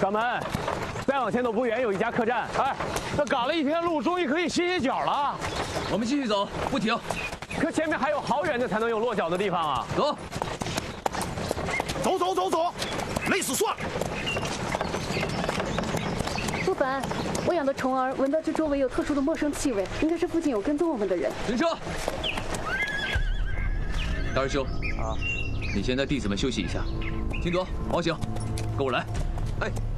掌门，再往前走不远有一家客栈。 哎，这赶了一天路，终于可以歇歇脚了。 我们继续走，不停。 可前面还有好远的才能有落脚的地方啊！ 走， 走，累死算了。 不凡，我养的虫儿闻到这周围有特殊的陌生气味，应该是附近有跟踪我们的人。 停车！大师兄啊，你先带弟子们休息一下。金德、王醒，跟我来。 哎。